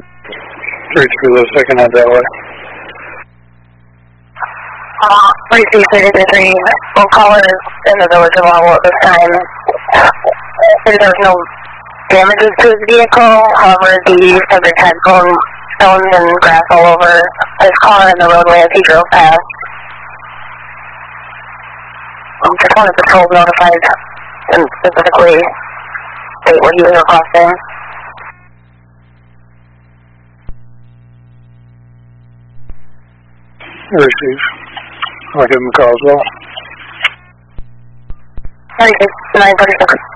3-2, second head that way. 3333, we'll call it in the village of Lowell at this time. There's no damages to his vehicle, however, the subject had blown stones and grass all over his car in the roadway as he drove past. Just wanted the patrol notified and specifically state what he was requesting. Receive. I'll give him a call as well. 936.